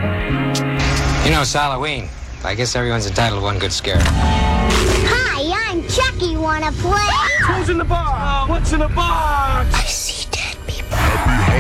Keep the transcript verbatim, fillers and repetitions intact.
You know, it's Halloween. I guess everyone's entitled to one good scare. Hi, I'm Chucky. Wanna play? Who's in the box? What's in the box? I see dead people.